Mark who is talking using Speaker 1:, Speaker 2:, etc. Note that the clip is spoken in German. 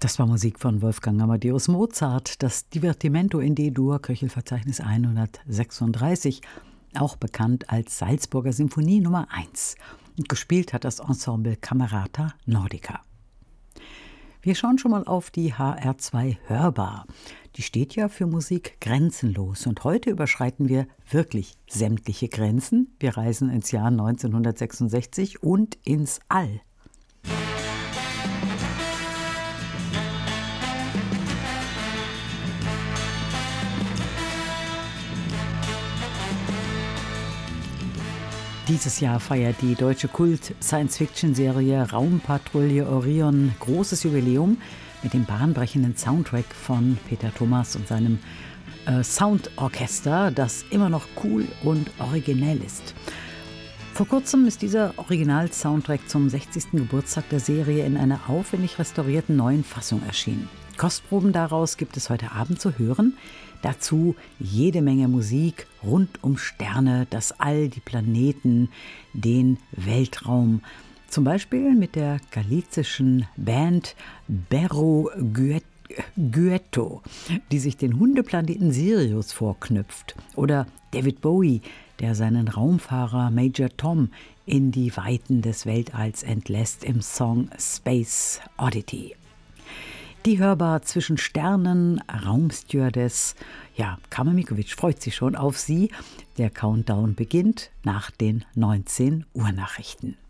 Speaker 1: Das war Musik von Wolfgang Amadeus Mozart, das Divertimento in D-Dur, Köchelverzeichnis 136, auch bekannt als Salzburger Sinfonie Nummer 1. Und gespielt hat das Ensemble Camerata Nordica. Wir schauen schon mal auf die HR2 Hörbar. Die steht ja für Musik grenzenlos. Und heute überschreiten wir wirklich sämtliche Grenzen. Wir reisen ins Jahr 1966 und ins All. Dieses Jahr feiert die deutsche Kult-Science-Fiction-Serie Raumpatrouille Orion großes Jubiläum mit dem bahnbrechenden Soundtrack von Peter Thomas und seinem Soundorchester, das immer noch cool und originell ist. Vor kurzem ist dieser Original-Soundtrack zum 60. Geburtstag der Serie in einer aufwendig restaurierten neuen Fassung erschienen. Kostproben daraus gibt es heute Abend zu hören. Dazu jede Menge Musik rund um Sterne, das All, die Planeten, den Weltraum. Zum Beispiel mit der galizischen Band Berro Guetto, die sich den Hundeplaneten Sirius vorknüpft. Oder David Bowie, der seinen Raumfahrer Major Tom in die Weiten des Weltalls entlässt im Song Space Oddity. Die Hörbar zwischen Sternen, Raumstewardess. Ja, Carmen Mikovic freut sich schon auf Sie. Der Countdown beginnt nach den 19 Uhr Nachrichten.